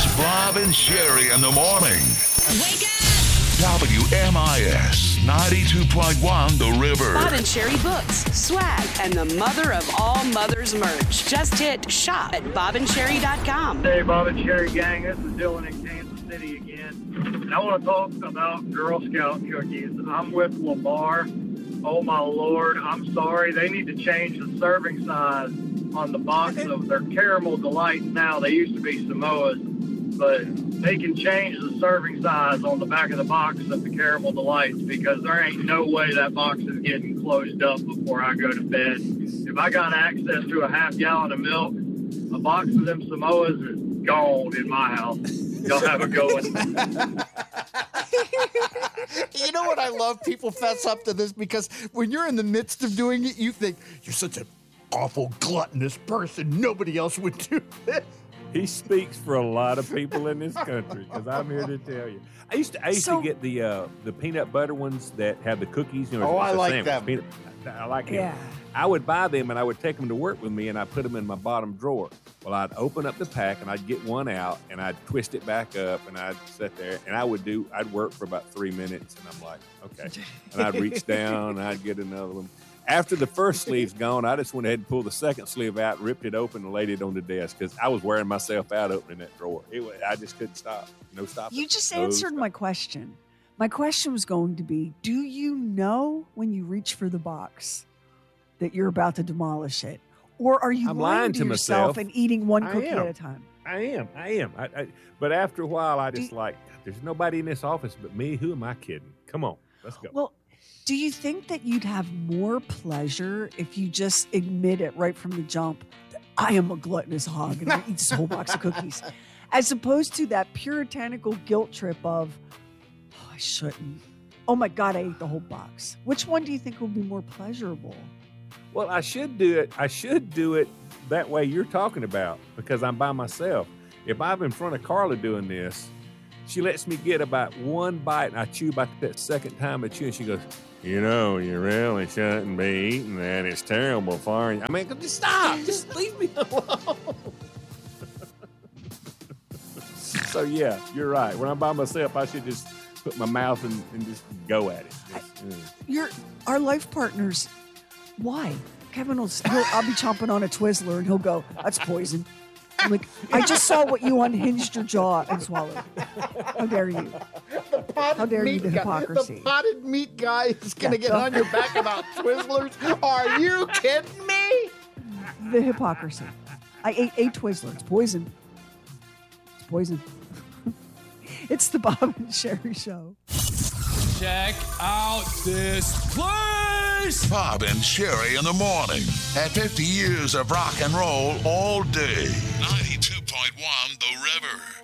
It's Bob and Sherry in the morning. Wake up! WMIS 92.1 The River. Bob and Sherry books, swag, and the mother of all mothers merch. Just hit shop at bobandsherry.com. Hey, Bob and Sherry gang, this is Dylan in Kansas City again. And I want to talk about Girl Scout cookies. I'm with Lamar. Oh, my Lord, I'm sorry. They need to change the serving size on the box of their Caramel Delights now. They used to be Samoas, but they can change the serving size on the back of the box of the Caramel Delights because there ain't no way that box is getting closed up before I go to bed. If I got access to a half gallon of milk, a box of them Samoas is gone in my house. Y'all have a good one. You know what I love? People fess up to this because when you're in the midst of doing it, you think, you're such an awful, gluttonous person. Nobody else would do this. He speaks for a lot of people in this country because I'm here to tell you. I used to get the peanut butter ones that have the cookies. You know, Oh, I like sandwich. them. I like them. Yeah. I would buy them and I would take them to work with me and I'd put them in my bottom drawer. Well, I'd open up the pack and I'd get one out and I'd twist it back up and I'd sit there and I'd work for about 3 minutes and I'm like, okay. And I'd reach down and I'd get another one. After the first sleeve's gone, I just went ahead and pulled the second sleeve out, ripped it open, and laid it on the desk because I was wearing myself out opening that drawer. I just couldn't stop. No stopping. You just answered my question. My question was going to be, do you know when you reach for the box that you're about to demolish it? Or are you I'm lying to yourself and eating one cookie at a time? I am. But after a while, I just there's nobody in this office but me. Who am I kidding? Come on, let's go. Well, do you think that you'd have more pleasure if you just admit it right from the jump that I am a gluttonous hog and I eat this whole box of cookies, as opposed to that puritanical guilt trip of, oh, I shouldn't. Oh my God, I ate the whole box. Which one do you think will be more pleasurable? Well, I should do it. I should do it that way you're talking about because I'm by myself. If I'm in front of Carla doing this, she lets me get about one bite and I chew about that second time I chew and she goes, you know, you really shouldn't be eating that. It's terrible for you. I mean, just stop. Just leave me alone. So, yeah, you're right. When I'm by myself, I should just put my mouth and just go at it. Our life partners, why? Kevin I'll be chomping on a Twizzler and he'll go, that's poison. I'm like, I just saw what you unhinged your jaw and swallowed. How dare you? How dare you, the hypocrisy? The potted meat guy is going to get on your back about Twizzlers. Are you kidding me? The hypocrisy. I ate 8 Twizzlers. It's poison. It's poison. It's the Bob and Sherry Show. Check out this place! Bob and Sherry in the morning. At 50 years of rock and roll all day. 92.1 The River.